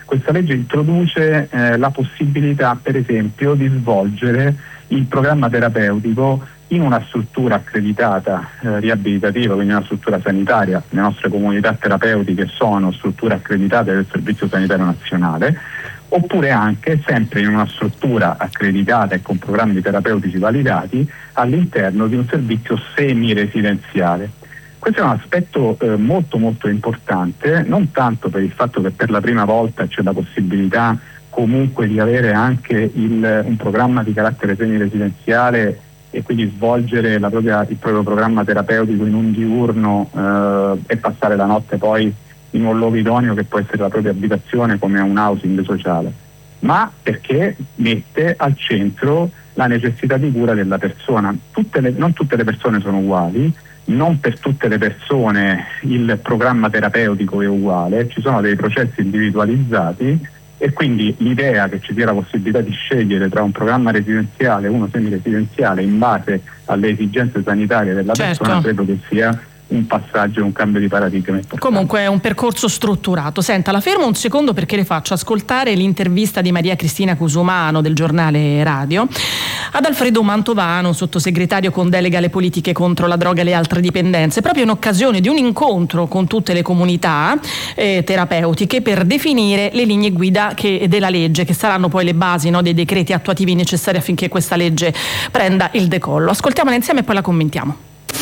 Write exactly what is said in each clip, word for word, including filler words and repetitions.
questa legge introduce eh, la possibilità, per esempio, di svolgere il programma terapeutico in una struttura accreditata eh, riabilitativa, quindi una struttura sanitaria. Le nostre comunità terapeutiche sono strutture accreditate del Servizio Sanitario Nazionale, oppure anche sempre in una struttura accreditata e con programmi terapeutici validati all'interno di un servizio semi-residenziale. Questo è un aspetto eh, molto molto importante, non tanto per il fatto che per la prima volta c'è la possibilità comunque di avere anche il, un programma di carattere semi-residenziale e quindi svolgere la propria, il proprio programma terapeutico in un diurno eh, e passare la notte poi in un luogo idoneo che può essere la propria abitazione come un housing sociale, ma perché mette al centro la necessità di cura della persona. Tutte le, non tutte le persone sono uguali, non per tutte le persone il programma terapeutico è uguale, ci sono dei processi individualizzati e quindi l'idea che ci sia la possibilità di scegliere tra un programma residenziale e uno semi-residenziale in base alle esigenze sanitarie della certo. persona credo che sia un passaggio, un cambio di paradigma importante. Comunque è un percorso strutturato. Senta, la fermo un secondo perché le faccio ascoltare l'intervista di Maria Cristina Cusumano del giornale Radio ad Alfredo Mantovano, sottosegretario con delega alle politiche contro la droga e le altre dipendenze, proprio in occasione di un incontro con tutte le comunità eh, terapeutiche per definire le linee guida che, della legge, che saranno poi le basi, no, dei decreti attuativi necessari affinché questa legge prenda il decollo. Ascoltiamola insieme e poi la commentiamo.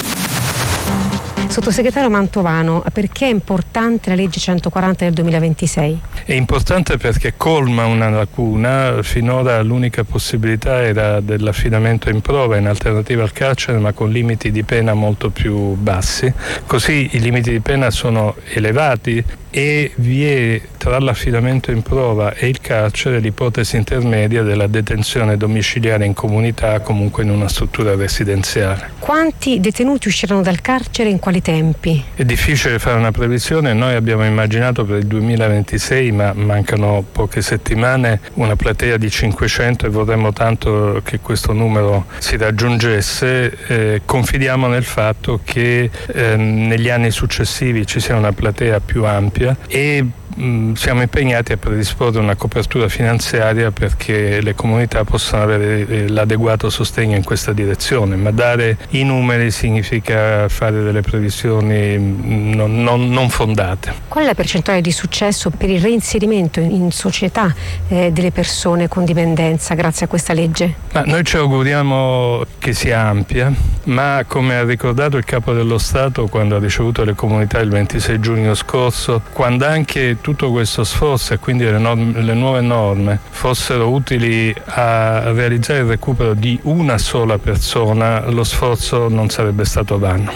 Sottosegretario Mantovano, perché è importante la legge centoquaranta del duemilaventisei? È importante perché colma una lacuna. Finora l'unica possibilità era dell'affidamento in prova in alternativa al carcere, ma con limiti di pena molto più bassi. Così i limiti di pena sono elevati e vi è tra l'affidamento in prova e il carcere l'ipotesi intermedia della detenzione domiciliare in comunità, comunque in una struttura residenziale. Quanti detenuti usciranno dal carcere e in quali tempi? È difficile fare una previsione. Noi abbiamo immaginato per il duemilaventisei, ma mancano poche settimane, una platea di cinquecento e vorremmo tanto che questo numero si raggiungesse. Eh, confidiamo nel fatto che eh, negli anni successivi ci sia una platea più ampia e mh, siamo impegnati a predisporre una copertura finanziaria perché le comunità possano avere eh, l'adeguato sostegno in questa direzione, ma dare i numeri significa fare delle previsioni mh, non, non, non fondate. Qual è la percentuale di successo per il reinserimento in società eh, delle persone con dipendenza grazie a questa legge? Ma noi ci auguriamo che sia ampia, ma come ha ricordato il Capo dello Stato quando ha ricevuto le comunità il ventisei giugno scorso, quando anche tutto questo sforzo e quindi le, norme, le nuove norme fossero utili a realizzare il recupero di una sola persona, lo sforzo non sarebbe stato vano.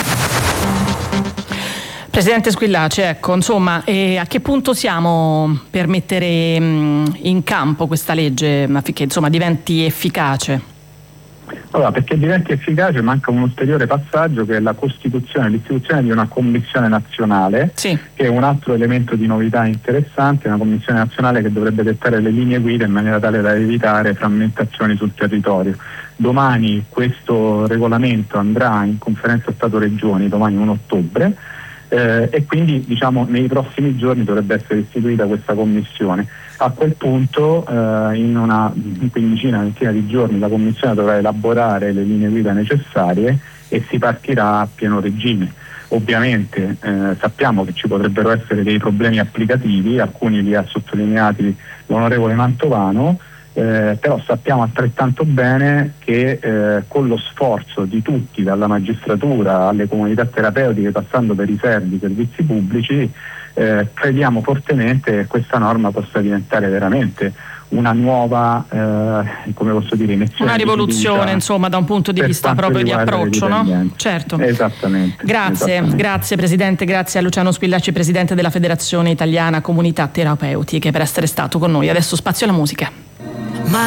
Presidente Squillaci, ecco, insomma, eh, a che punto siamo per mettere mh, in campo questa legge affinché insomma diventi efficace? Allora, perché diventi efficace manca un ulteriore passaggio che è la costituzione, l'istituzione di una commissione nazionale, sì. che è un altro elemento di novità interessante, una commissione nazionale che dovrebbe dettare le linee guida in maniera tale da evitare frammentazioni sul territorio. Domani questo regolamento andrà in conferenza Stato-Regioni, domani primo ottobre, eh, e quindi diciamo nei prossimi giorni dovrebbe essere istituita questa commissione. A quel punto eh, in una quindicina, ventina di giorni la Commissione dovrà elaborare le linee guida necessarie e si partirà a pieno regime. Ovviamente eh, sappiamo che ci potrebbero essere dei problemi applicativi, alcuni li ha sottolineati l'onorevole Mantovano, eh, però sappiamo altrettanto bene che eh, con lo sforzo di tutti, dalla magistratura alle comunità terapeutiche passando per i servi, i servizi pubblici, Eh, crediamo fortemente che questa norma possa diventare veramente una nuova, eh, come posso dire, una rivoluzione, di insomma, da un punto di vista proprio di approccio, no? Certo. Esattamente. Grazie, esattamente. grazie Presidente, grazie a Luciano Squillaci, Presidente della Federazione Italiana Comunità Terapeutiche, per essere stato con noi. Adesso spazio alla musica.